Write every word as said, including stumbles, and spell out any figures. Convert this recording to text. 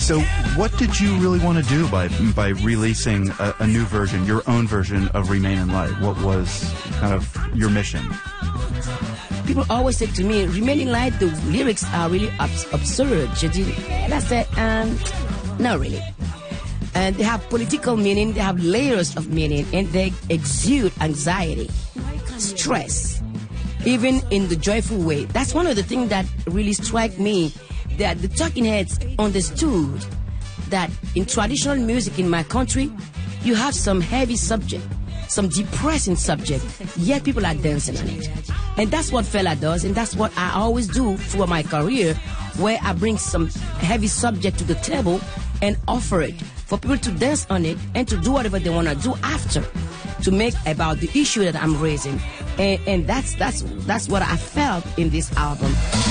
So what did you really want to do by by releasing a, a new version, your own version of Remain in Light? What was kind of your mission? People always say to me, Remain in Light, the lyrics are really abs- absurd. And I said, um, not really. And they have political meaning, they have layers of meaning, and they exude anxiety, stress, even in the joyful way. That's one of the things that really strike me, that the Talking Heads understood that in traditional music in my country, you have some heavy subject, some depressing subject, yet people are dancing on it. And that's what Fela does, and that's what I always do throughout my career, where I bring some heavy subject to the table and offer it for people to dance on it and to do whatever they want to do after, to make about the issue that I'm raising. And, and that's, that's, that's what I felt in this album.